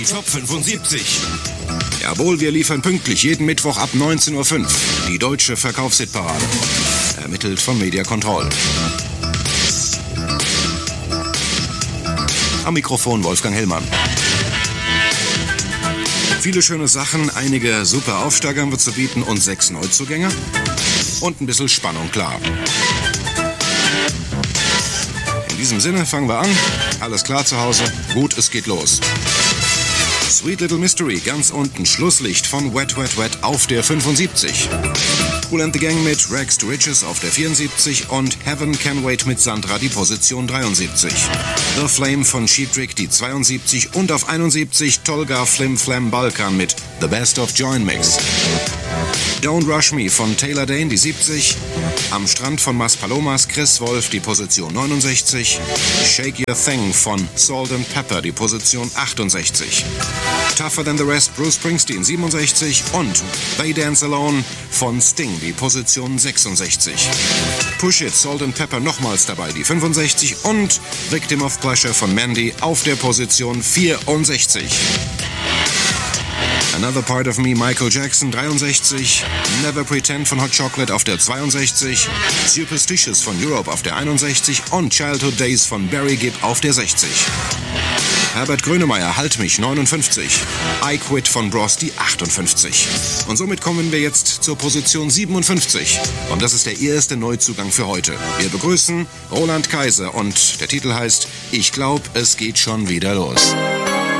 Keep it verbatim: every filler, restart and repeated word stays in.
Top fünfundsiebzig. Jawohl, wir liefern pünktlich jeden Mittwoch ab neunzehn Uhr fünf. Die deutsche Verkaufshitparade. Ermittelt von Media Control. Am Mikrofon Wolfgang Hellmann. Viele schöne Sachen, einige super Aufsteiger haben wir zu bieten und sechs Neuzugänge. Und ein bisschen Spannung, klar. In diesem Sinne fangen wir an. Alles klar zu Hause? Gut, es geht los. Sweet Little Mystery, ganz unten, Schlusslicht von Wet Wet Wet auf der fünfundsiebzig. Kool and the Gang mit Rags to Riches auf der vierundsiebzig und Heaven Can Wait mit Sandra die Position dreiundsiebzig. The Flame von Cheap Trick die zweiundsiebzig und auf einundsiebzig Tolga Flim Flam Balkan mit The Best of Join Mix. Don't Rush Me von Taylor Dane die siebzig. Am Strand von Mas Palomas Chris Wolf die Position neunundsechzig. Shake Your Thing von Salt and Pepper die Position achtundsechzig. Tougher Than the Rest Bruce Springsteen siebenundsechzig und They Dance Alone von Sting die Position sechsundsechzig. Push It Salt and Pepper nochmals dabei die fünfundsechzig und Victim of Pleasure von Mandy auf der Position vierundsechzig. Another Part of Me, Michael Jackson, dreiundsechzig. Never Pretend von Hot Chocolate auf der zweiundsechzig. Superstitious von Europe auf der einundsechzig und Childhood Days von Barry Gibb auf der sechzig. Herbert Grönemeyer, Halt mich, neunundfünfzig. I Quit von Bros, die achtundfünfzig. Und somit kommen wir jetzt zur Position siebenundfünfzig. Und das ist der erste Neuzugang für heute. Wir begrüßen Roland Kaiser und der Titel heißt Ich glaub, es geht schon wieder los.